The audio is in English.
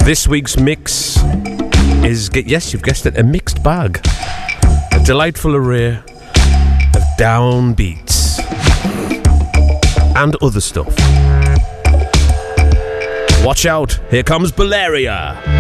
This week's mix is, yes, you've guessed it, a mixed bag. A delightful array of downbeats and other stuff. Watch out, here comes Baleria.